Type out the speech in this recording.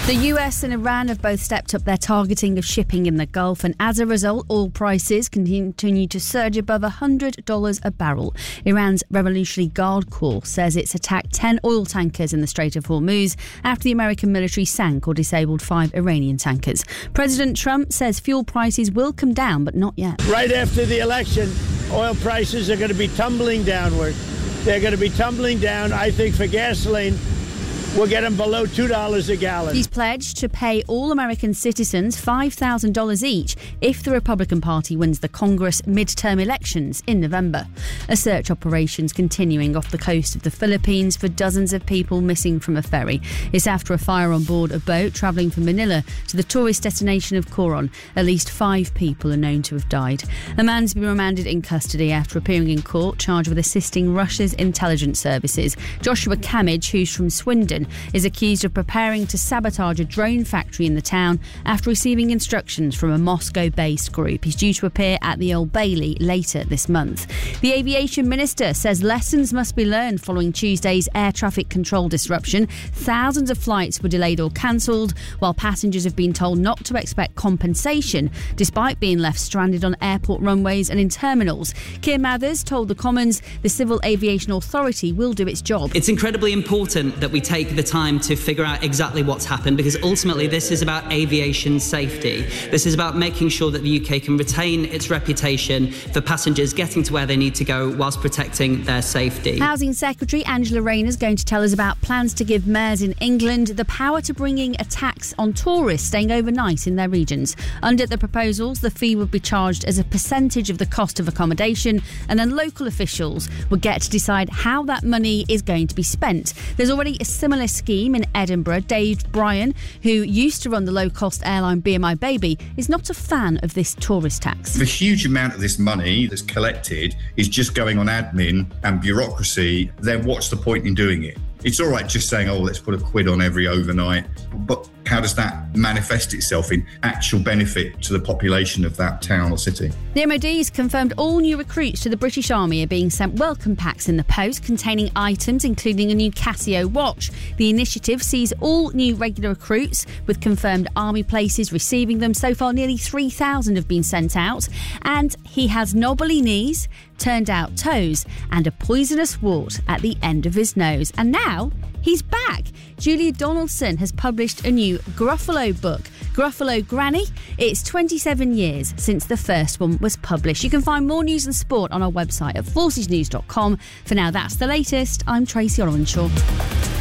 The US and Iran have both stepped up their targeting of shipping in the Gulf, and as a result, oil prices continue to surge above $100 a barrel. Iran's Revolutionary Guard Corps says it's attacked 10 oil tankers in the Strait of Hormuz after the American military sank or disabled 5 Iranian tankers. President Trump says fuel prices will come down, but not yet. Right after the election, oil prices are going to be tumbling downward. They're going to be tumbling down, I think, for gasoline. We'll get them below $2 a gallon. He's pledged to pay all American citizens $5,000 each if the Republican Party wins the Congress midterm elections in November. A search operation's continuing off the coast of the Philippines for dozens of people missing from a ferry. It's after a fire on board a boat travelling from Manila to the tourist destination of Coron. At least 5 people are known to have died. A man's been remanded in custody after appearing in court, charged with assisting Russia's intelligence services. Joshua Kamage, who's from Swindon, is accused of preparing to sabotage a drone factory in the town after receiving instructions from a Moscow-based group. He's due to appear at the Old Bailey later this month. The aviation minister says lessons must be learned following Tuesday's air traffic control disruption. Thousands of flights were delayed or cancelled, while passengers have been told not to expect compensation despite being left stranded on airport runways and in terminals. Keir Mathers told the Commons the Civil Aviation Authority will do its job. It's incredibly important that we take the time to figure out exactly what's happened, because ultimately this is about aviation safety. This is about making sure that the UK can retain its reputation for passengers getting to where they need to go whilst protecting their safety. Housing Secretary Angela Rayner is going to tell us about plans to give mayors in England the power to bring in a tax on tourists staying overnight in their regions. Under the proposals, the fee would be charged as a percentage of the cost of accommodation, and then local officials would get to decide how that money is going to be spent. There's already a similar scheme in Edinburgh. Dave Bryan, who used to run the low-cost airline BMI Baby, is not a fan of this tourist tax. The huge amount of this money that's collected is just going on admin and bureaucracy. Then what's the point in doing it? It's all right just saying, let's put £1 on every overnight, but how does that manifest itself in actual benefit to the population of that town or city? The MOD has confirmed all new recruits to the British Army are being sent welcome packs in the post containing items including a new Casio watch. The initiative sees all new regular recruits with confirmed army places receiving them. So far, nearly 3,000 have been sent out. And he has knobbly knees, turned out toes and a poisonous wart at the end of his nose. And now he's back. Julia Donaldson has published a new Gruffalo book, Gruffalo Granny. It's 27 years since the first one was published. You can find more news and sport on our website at forcesnews.com. For now, that's the latest. I'm Tracy Orenshaw.